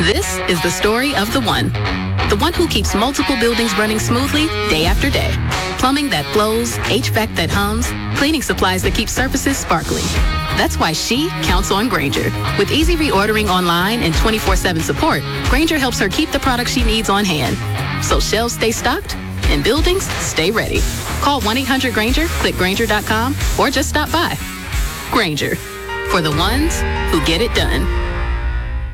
This is the story of the one. The one who keeps multiple buildings running smoothly day after day. Plumbing that flows, HVAC that hums, cleaning supplies that keep surfaces sparkling. That's why she counts on Grainger. With easy reordering online and 24/7 support, Grainger helps her keep the products she needs on hand. So shelves stay stocked and buildings stay ready. Call 1-800-GRAINGER, click Grainger.com, or just stop by. Grainger, for the ones who get it done.